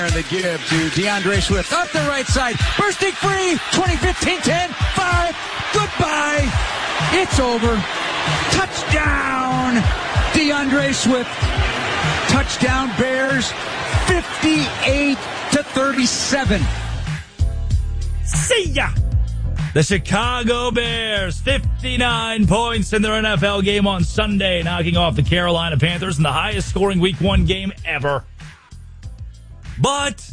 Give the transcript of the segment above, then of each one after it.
The give to DeAndre Swift up the right side, bursting free, 20-15-10, 5, goodbye, it's over, touchdown, DeAndre Swift, touchdown Bears, 58-37. See ya! The Chicago Bears, 59 points in their NFL game on Sunday, knocking off the Carolina Panthers in the highest scoring Week 1 game ever. But,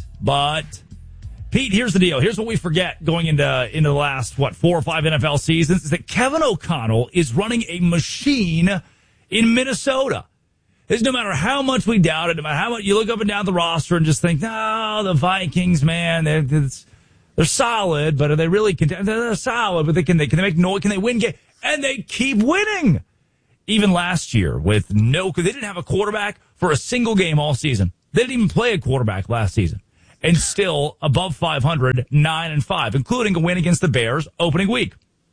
Pete, here's the deal. Here's what we forget going into the last, 4 or 5 NFL seasons, is that Kevin O'Connell is running a machine in Minnesota. It's no matter how much we doubt it, no matter how much you look up and down the roster and just think, no, the Vikings, man, they're solid, but are they really they're solid, but can they make noise? Can they win games? And they keep winning. Even last year they didn't have a quarterback for a single game all season. They didn't even play a quarterback last season. And still above 500, 9-5, including a win against the Bears opening week.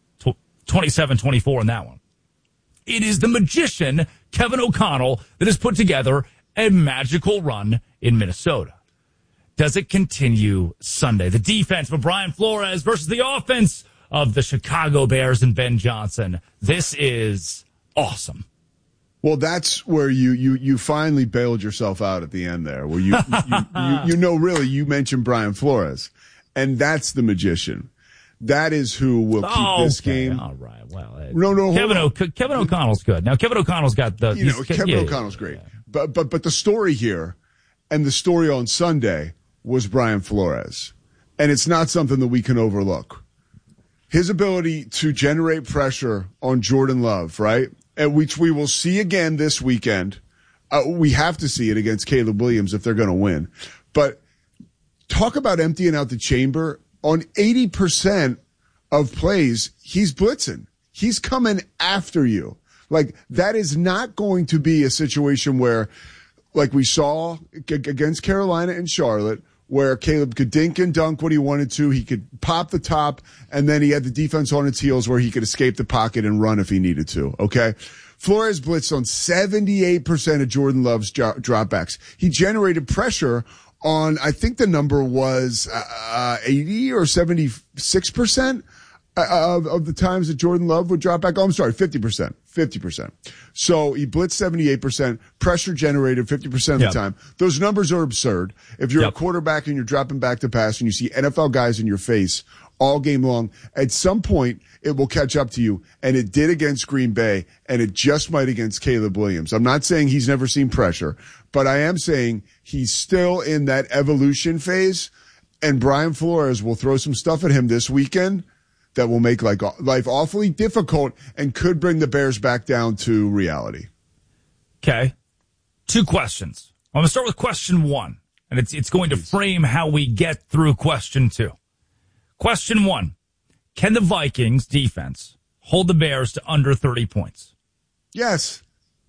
27-24 in that one. It is the magician, Kevin O'Connell, that has put together a magical run in Minnesota. Does it continue Sunday? The defense of Brian Flores versus the offense of the Chicago Bears and Ben Johnson. This is awesome. Well, that's where you finally bailed yourself out at the end there, where you really, you mentioned Brian Flores, and that's the magician. That is who will keep this game. All right. Well, no. Kevin O'Connell's good. Now, Kevin O'Connell's got the. Kevin O'Connell's great. Yeah. But the story here, and the story on Sunday, was Brian Flores, and it's not something that we can overlook. His ability to generate pressure on Jordan Love, right? And which we will see again this weekend. We have to see it against Caleb Williams if they're going to win. But talk about emptying out the chamber. On 80% of plays, he's blitzing. He's coming after you. Like, that is not going to be a situation where, like we saw against Carolina and Charlotte, where Caleb could dink and dunk what he wanted to. He could pop the top, and then he had the defense on its heels where he could escape the pocket and run if he needed to, okay? Flores blitzed on 78% of Jordan Love's dropbacks. He generated pressure on, I think the number was 80 or 76% of the times that Jordan Love would drop back. Oh, I'm sorry, 50%. 50%. So he blitzed 78%, pressure generated 50% of the time. Those numbers are absurd. If you're a quarterback and you're dropping back to pass and you see NFL guys in your face all game long, at some point it will catch up to you, and it did against Green Bay, and it just might against Caleb Williams. I'm not saying he's never seen pressure, but I am saying he's still in that evolution phase, and Brian Flores will throw some stuff at him this weekend that will make life awfully difficult and could bring the Bears back down to reality. Okay. 2 questions. I'm going to start with question 1, and it's going to frame how we get through question 2. Question 1, can the Vikings defense hold the Bears to under 30 points? Yes.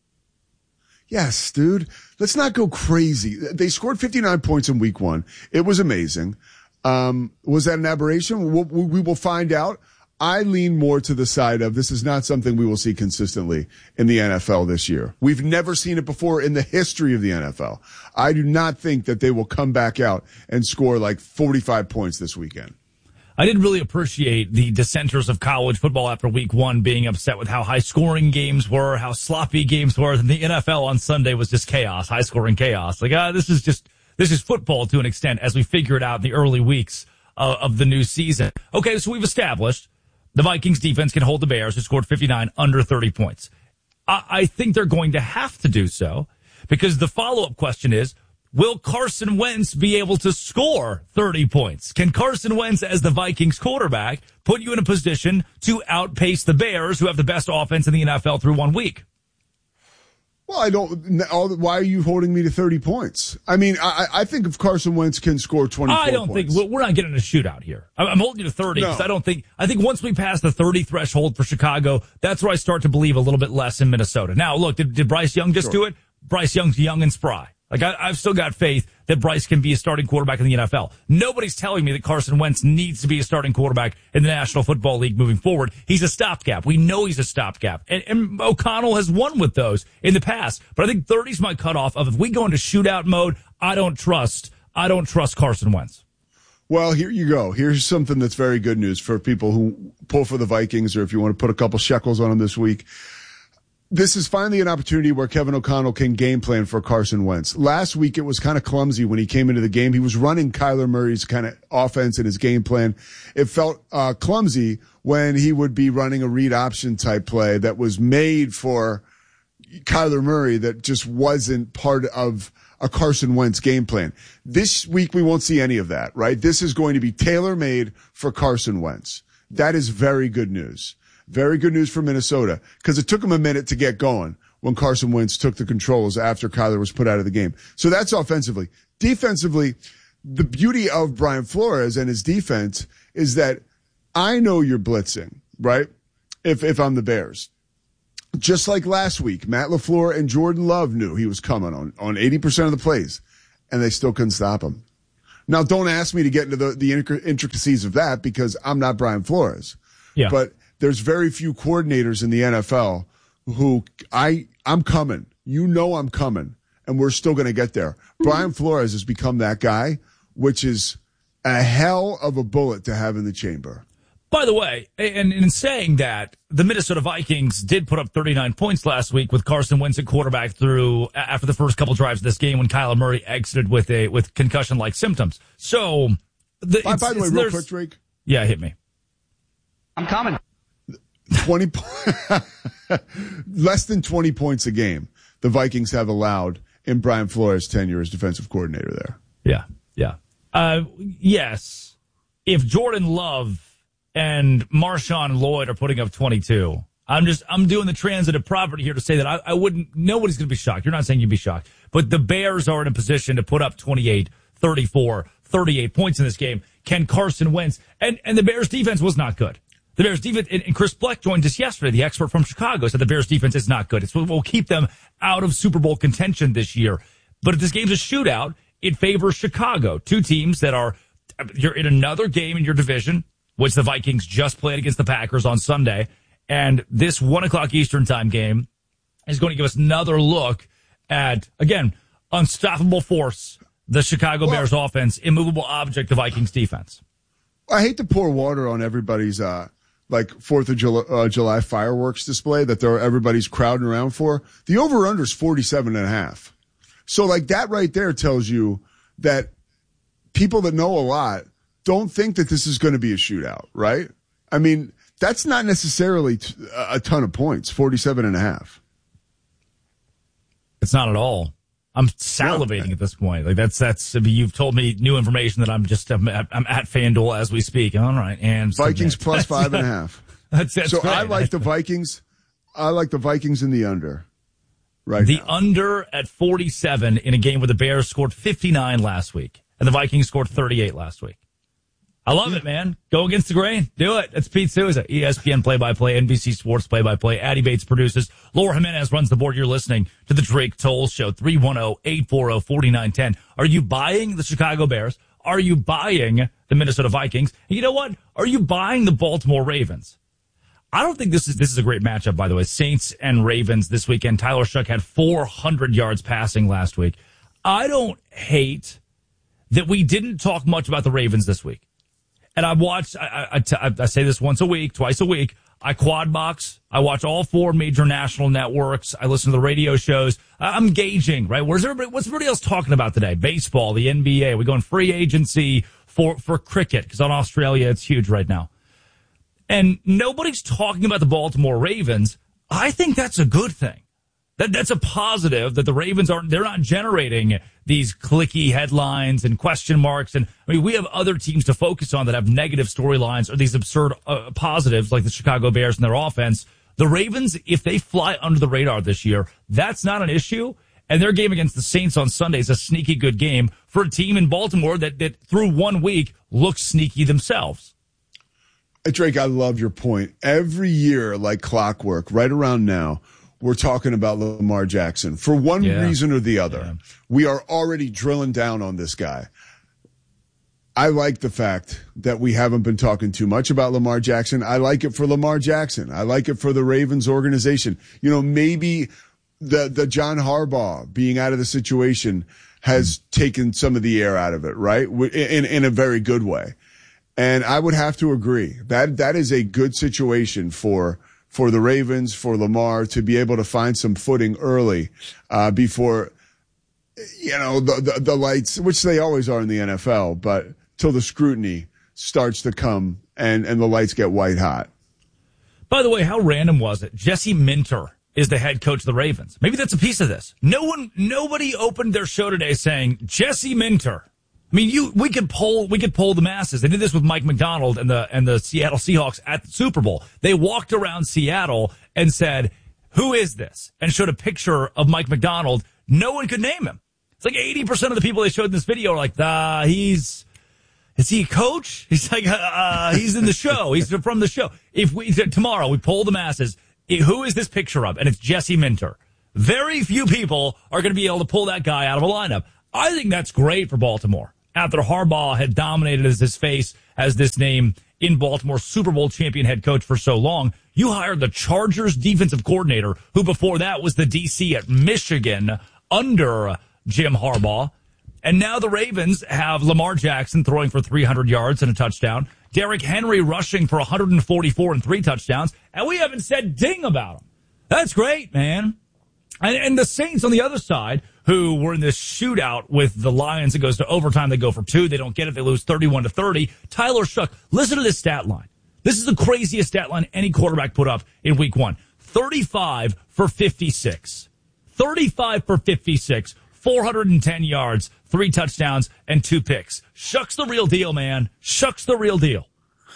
Yes, dude. Let's not go crazy. They scored 59 points in week 1. It was amazing. Was that an aberration? We will find out. I lean more to the side of this is not something we will see consistently in the NFL this year. We've never seen it before in the history of the NFL. I do not think that they will come back out and score like 45 points this weekend. I didn't really appreciate the dissenters of college football after week 1 being upset with how high-scoring games were, how sloppy games were. And the NFL on Sunday was just chaos, high-scoring chaos. Like, this is football to an extent as we figure it out in the early weeks of the new season. Okay, so we've established the Vikings defense can hold the Bears, who scored 59 under 30 points. I think they're going to have to do so because the follow-up question is, will Carson Wentz be able to score 30 points? Can Carson Wentz, as the Vikings quarterback, put you in a position to outpace the Bears, who have the best offense in the NFL through 1 week? Well, why are you holding me to 30 points? I mean, I think if Carson Wentz can score 24 points. I don't think we're not getting a shootout here. I'm holding you to 30 because I think once we pass the 30 threshold for Chicago, that's where I start to believe a little bit less in Minnesota. Now, look, did Bryce Young just do it? Bryce Young's young and spry. Like, I've still got faith that Bryce can be a starting quarterback in the NFL. Nobody's telling me that Carson Wentz needs to be a starting quarterback in the National Football League moving forward. He's a stopgap. We know he's a stopgap. And O'Connell has won with those in the past. But I think 30's my cutoff of if we go into shootout mode, I don't trust I don't trust Carson Wentz. Well, here you go. Here's something that's very good news for people who pull for the Vikings, or if you want to put a couple shekels on them this week. This is finally an opportunity where Kevin O'Connell can game plan for Carson Wentz. Last week, it was kind of clumsy when he came into the game. He was running Kyler Murray's kind of offense in his game plan. It felt clumsy when he would be running a read option type play that was made for Kyler Murray that just wasn't part of a Carson Wentz game plan. This week, we won't see any of that, right? This is going to be tailor-made for Carson Wentz. That is very good news. Very good news for Minnesota, because it took him a minute to get going when Carson Wentz took the controls after Kyler was put out of the game. So that's offensively. Defensively, the beauty of Brian Flores and his defense is that I know you're blitzing, right? If I'm the Bears. Just like last week, Matt LaFleur and Jordan Love knew he was coming on 80% of the plays, and they still couldn't stop him. Now, don't ask me to get into the intricacies of that, because I'm not Brian Flores. Yeah. But there's very few coordinators in the NFL who I'm coming. You know I'm coming, and we're still going to get there. Brian Flores has become that guy, which is a hell of a bullet to have in the chamber. By the way, and in saying that, the Minnesota Vikings did put up 39 points last week with Carson Wentz at quarterback through after the first couple drives of this game when Kyler Murray exited with concussion-like symptoms. So, by the way, real quick, Drake. Yeah, hit me. I'm coming. 20 less than 20 points a game the Vikings have allowed in Brian Flores' tenure as defensive coordinator there. Yeah. Yes. If Jordan Love and Marshawn Lloyd are putting up 22, I'm doing the transitive property here to say that I wouldn't, nobody's going to be shocked. You're not saying you'd be shocked, but the Bears are in a position to put up 28, 34, 38 points in this game. Can Carson Wentz, and the Bears defense was not good. The Bears defense, and Chris Bleck joined us yesterday, the expert from Chicago, said the Bears defense is not good. It's what will keep them out of Super Bowl contention this year. But if this game's a shootout, it favors Chicago. Two teams that you're in another game in your division, which the Vikings just played against the Packers on Sunday. And this 1:00 Eastern time game is going to give us another look at, again, unstoppable force, the Chicago Bears offense, immovable object, the Vikings defense. I hate to pour water on everybody's, 4th of July fireworks display that everybody's crowding around for. The over-under is 47.5. So that right there tells you that people that know a lot don't think that this is going to be a shootout, right? I mean, that's not necessarily a ton of points, 47.5. It's not at all. I'm salivating at this point. That's. I mean, you've told me new information that I'm at FanDuel as we speak. All right, and Vikings plus 5.5. That's so great. I like the Vikings. I like the Vikings in the under. Right. The now. Under at 47 in a game where the Bears scored 59 last week and the Vikings scored 38 last week. I love it, man. Go against the grain. Do it. That's Pete Souza, ESPN play-by-play, NBC Sports play-by-play. Addie Bates produces. Laura Jimenez runs the board. You're listening to the Drake Toll Show, 310-840-4910. Are you buying the Chicago Bears? Are you buying the Minnesota Vikings? And you know what? Are you buying the Baltimore Ravens? I don't think this is a great matchup, by the way. Saints and Ravens this weekend. Tyler Shuck had 400 yards passing last week. I don't hate that we didn't talk much about the Ravens this week. And I watched, I say this once a week, twice a week. I quad box. I watch all 4 major national networks. I listen to the radio shows. I'm gauging, right? What's everybody else talking about today? Baseball, the NBA. We going free agency for cricket, because on Australia, it's huge right now. And nobody's talking about the Baltimore Ravens. I think that's a good thing. That's a positive that the Ravens they're not generating these clicky headlines and question marks. And I mean, we have other teams to focus on that have negative storylines or these absurd positives like the Chicago Bears and their offense. The Ravens, if they fly under the radar this year, that's not an issue. And their game against the Saints on Sunday is a sneaky good game for a team in Baltimore that through 1 week looks sneaky themselves. Drake, I love your point. Every year, like clockwork, right around now, we're talking about Lamar Jackson for one reason or the other. Yeah. We are already drilling down on this guy. I like the fact that we haven't been talking too much about Lamar Jackson. I like it for Lamar Jackson. I like it for the Ravens organization. You know, maybe the John Harbaugh being out of the situation has taken some of the air out of it, right? In a very good way. And I would have to agree that is a good situation for the Ravens, for Lamar to be able to find some footing early, before, the lights, which they always are in the NFL, but till the scrutiny starts to come and the lights get white hot. By the way, how random was it? Jesse Minter is the head coach of the Ravens. Maybe that's a piece of this. Nobody opened their show today saying Jesse Minter. I mean, we could poll the masses. They did this with Mike McDonald and the Seattle Seahawks at the Super Bowl. They walked around Seattle and said, "Who is this?" and showed a picture of Mike McDonald. No one could name him. It's like 80% of the people they showed in this video are like, is he a coach? He's like, he's in the show. He's from the show. Tomorrow we poll the masses, who is this picture of? And it's Jesse Minter. Very few people are going to be able to pull that guy out of a lineup. I think that's great for Baltimore. After Harbaugh had dominated as his face, as this name in Baltimore, Super Bowl champion head coach for so long, you hired the Chargers defensive coordinator, who before that was the DC at Michigan under Jim Harbaugh. And now the Ravens have Lamar Jackson throwing for 300 yards and a touchdown, Derrick Henry rushing for 144 and 3 touchdowns, and we haven't said ding about him. That's great, man. And the Saints on the other side, who were in this shootout with the Lions, it goes to overtime, they go for 2, they don't get it, they lose 31-30. Tyler Shough, listen to this stat line. This is the craziest stat line any quarterback put up in week 1. 35 for 56. 35 for 56, 410 yards, 3 touchdowns, and 2 picks. Shuck's the real deal, man. Shuck's the real deal.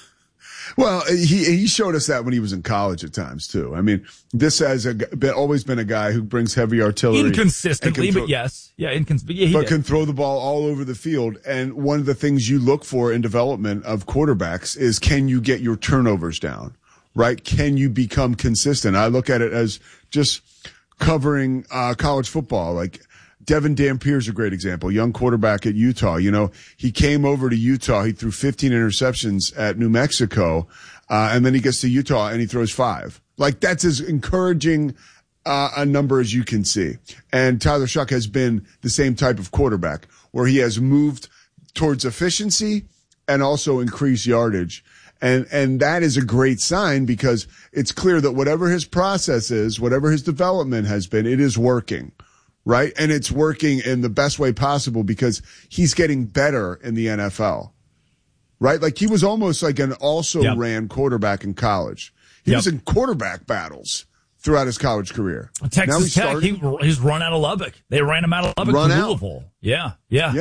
Well, he showed us that when he was in college at times too. I mean, this has always been a guy who brings heavy artillery. Inconsistently, but yes. Yeah, but can throw the ball all over the field. And one of the things you look for in development of quarterbacks is, can you get your turnovers down, right? Can you become consistent? I look at it as just covering college football. Like Devin Dampier is a great example, young quarterback at Utah. He came over to Utah. He threw 15 interceptions at New Mexico, and then he gets to Utah and he throws 5. Like, that's as encouraging a number as you can see. And Tyler Shough has been the same type of quarterback, where he has moved towards efficiency and also increased yardage. And that is a great sign, because it's clear that whatever his process is, whatever his development has been, it is working. Right? And it's working in the best way possible, because he's getting better in the NFL. Right? Like, he was almost like an also-ran quarterback in college. He was in quarterback battles throughout his college career. Texas Tech, he's run out of Lubbock. They ran him out of Lubbock to Louisville. Yeah.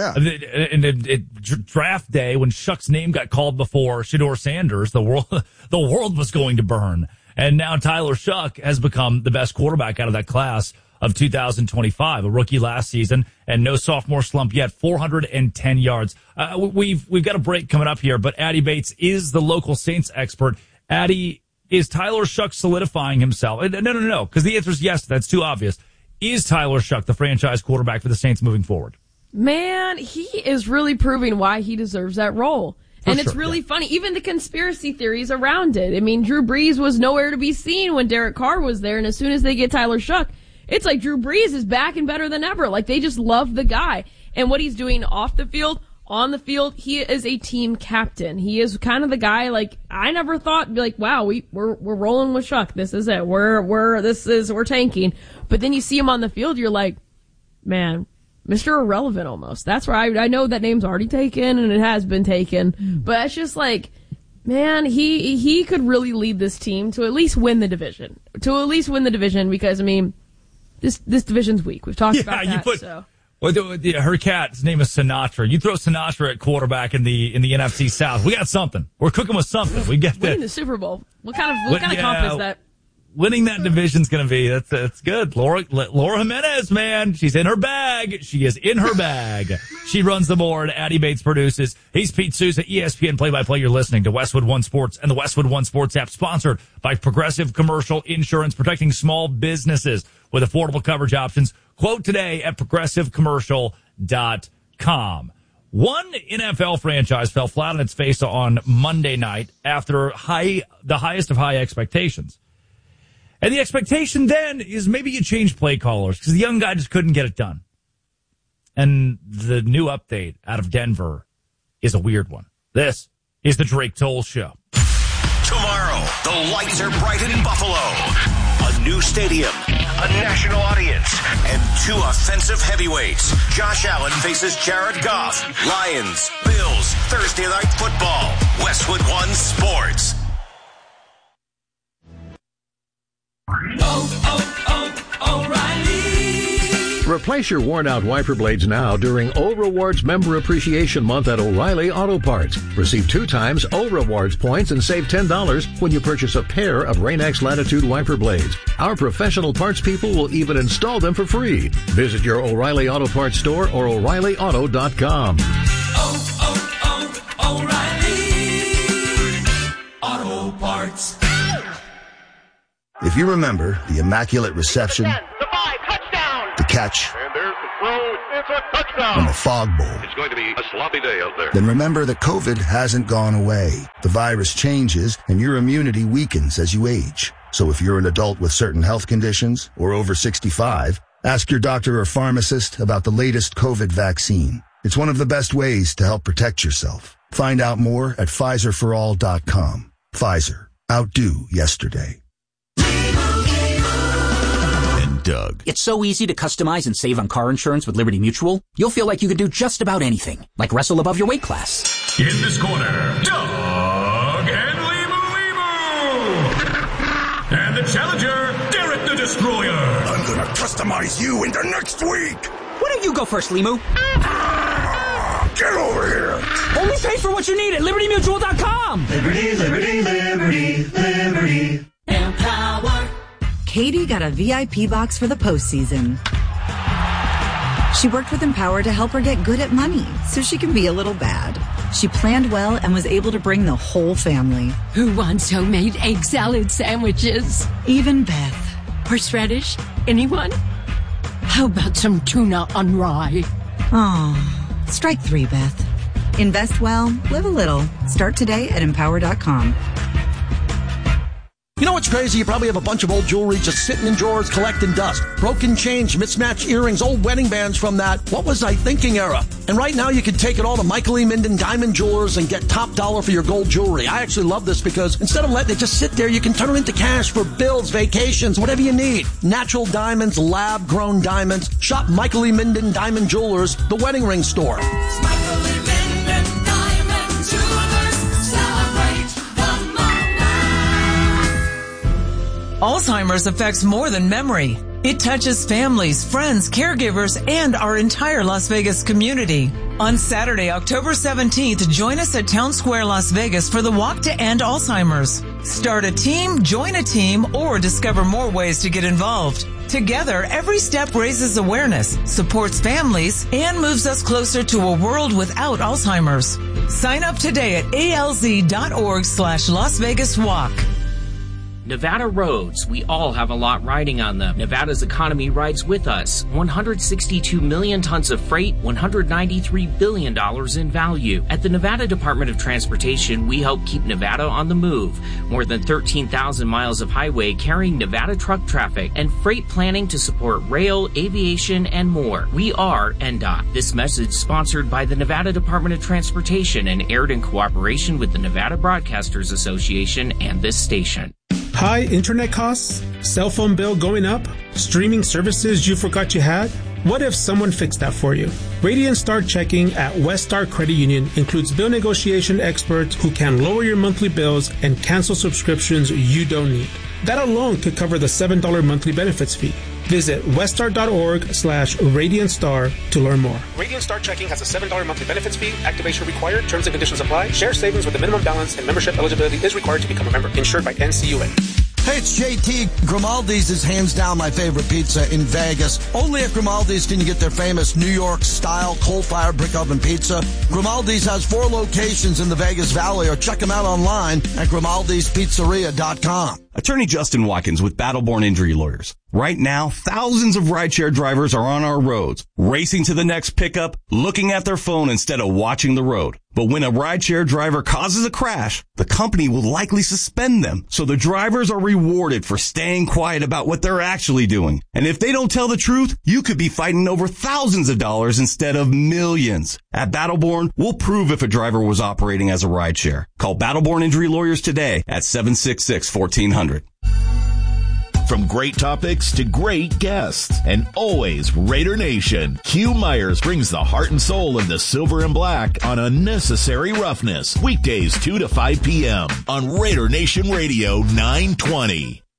And draft day, when Shuck's name got called before Shedeur Sanders, the world was going to burn. And now Tyler Shough has become the best quarterback out of that class of 2025, a rookie last season, and no sophomore slump yet, 410 yards. We've got a break coming up here, but Addy Bates is the local Saints expert. Addy, is Tyler Shough solidifying himself? No, because the answer is yes, that's too obvious. Is Tyler Shough the franchise quarterback for the Saints moving forward? Man, he is really proving why he deserves that role. And it's really funny, even the conspiracy theories around it. I mean, Drew Brees was nowhere to be seen when Derek Carr was there, and as soon as they get Tyler Shough, it's like Drew Brees is back and better than ever. Like, they just love the guy. And what he's doing off the field, on the field, he is a team captain. He is kind of the guy, like, I never thought, like, wow, we're rolling with Shough. This is it. We're tanking. But then you see him on the field, you're like, man, Mr. Irrelevant almost. That's where I know that name's already taken and it has been taken. But it's just like, man, he could really lead this team to at least win the division. Because, I mean, This division's weak. We've talked about that. Her cat's name is Sinatra. You throw Sinatra at quarterback in the NFC South, we got something. We're cooking with something. We get winning the Super Bowl. What kind of comp is that? Winning that division's going to be that's good. Laura Jimenez, man, she's in her bag. She is in her bag. She runs the board. Addy Bates produces. He's Pete Souza, ESPN play-by-play. You're listening to Westwood One Sports and the Westwood One Sports app, sponsored by Progressive Commercial Insurance, protecting small businesses with affordable coverage options. Quote today at progressivecommercial.com. One NFL franchise fell flat on its face on Monday night after the highest of high expectations. And the expectation then is maybe you change play callers, because the young guy just couldn't get it done. And the new update out of Denver is a weird one. This is the Drake Toll Show. Tomorrow, the lights are bright in Buffalo. A new stadium, a national audience, and two offensive heavyweights. Josh Allen faces Jared Goff. Lions, Bills, Thursday Night Football. Westwood One Sports. O'Reilly. Replace your worn-out wiper blades now during O Rewards Member Appreciation Month at O'Reilly Auto Parts. Receive 2 times O Rewards points and save $10 when you purchase a pair of Rain-X Latitude wiper blades. Our professional parts people will even install them for free. Visit your O'Reilly Auto Parts store or O'ReillyAuto.com. O'Reilly Auto Parts. If you remember the immaculate reception, the 5, touchdown, the catch, and there's the throw, it's a touchdown, and the Fog Bowl, it's going to be a sloppy day out there. Then remember that COVID hasn't gone away. The virus changes and your immunity weakens as you age. So if you're an adult with certain health conditions or over 65, ask your doctor or pharmacist about the latest COVID vaccine. It's one of the best ways to help protect yourself. Find out more at PfizerForAll.com. Pfizer. Outdo yesterday. Doug. It's so easy to customize and save on car insurance with Liberty Mutual. You'll feel like you could do just about anything, like wrestle above your weight class. In this corner, Doug and Limu. And the challenger, Derek the Destroyer. I'm gonna customize you into next week. Why don't you go first, Limu? Get over here. Only pay for what you need at LibertyMutual.com. Liberty, liberty, liberty, liberty. Empower. Katie got a VIP box for the postseason. She worked with Empower to help her get good at money so she can be a little bad. She planned well and was able to bring the whole family. Who wants homemade egg salad sandwiches? Even Beth. Horseradish? Anyone? How about some tuna on rye? Oh, strike 3, Beth. Invest well, live a little. Start today at Empower.com. You know what's crazy? You probably have a bunch of old jewelry just sitting in drawers collecting dust. Broken change, mismatched earrings, old wedding bands from that what was I thinking era. And right now you can take it all to Michael E. Minden Diamond Jewelers and get top dollar for your gold jewelry. I actually love this because instead of letting it just sit there, you can turn it into cash for bills, vacations, whatever you need. Natural diamonds, lab-grown diamonds. Shop Michael E. Minden Diamond Jewelers, the wedding ring store. Michael E. Minden Diamond Jewelers, celebrate the moment. Alzheimer's affects more than memory. It touches families, friends, caregivers, and our entire Las Vegas community. On Saturday, October 17th, join us at Town Square, Las Vegas for the Walk to End Alzheimer's. Start a team, join a team, or discover more ways to get involved. Together, every step raises awareness, supports families, and moves us closer to a world without Alzheimer's. Sign up today at alz.org/Las Vegas Walk. Nevada roads, we all have a lot riding on them. Nevada's economy rides with us. 162 million tons of freight, $193 billion in value. At the Nevada Department of Transportation, we help keep Nevada on the move. More than 13,000 miles of highway carrying Nevada truck traffic and freight planning to support rail, aviation, and more. We are NDOT. This message sponsored by the Nevada Department of Transportation and aired in cooperation with the Nevada Broadcasters Association and this station. High internet costs? Cell phone bill going up? Streaming services you forgot you had? What if someone fixed that for you? Radiant Star Checking at West Star Credit Union includes bill negotiation experts who can lower your monthly bills and cancel subscriptions you don't need. That alone could cover the $7 monthly benefits fee. Visit weststar.org/RadiantStar to learn more. Radiant Star Checking has a $7 monthly benefits fee. Activation required. Terms and conditions apply. Share savings with a minimum balance and membership eligibility is required to become a member. Insured by NCUA. Hey, it's JT. Grimaldi's is hands down my favorite pizza in Vegas. Only at Grimaldi's can you get their famous New York-style coal-fired brick oven pizza. Grimaldi's has 4 locations in the Vegas Valley, or check them out online at Grimaldi'sPizzeria.com. Attorney Justin Watkins with Battleborn Injury Lawyers. Right now, thousands of rideshare drivers are on our roads, racing to the next pickup, looking at their phone instead of watching the road. But when a rideshare driver causes a crash, the company will likely suspend them. So the drivers are rewarded for staying quiet about what they're actually doing. And if they don't tell the truth, you could be fighting over thousands of dollars instead of millions. At Battleborn, we'll prove if a driver was operating as a rideshare. Call Battleborn Injury Lawyers today at 766-1400. From great topics to great guests, and always Raider Nation, Hugh Myers brings the heart and soul of the silver and black on Unnecessary Roughness, weekdays 2 to 5 p.m. on Raider Nation Radio 920.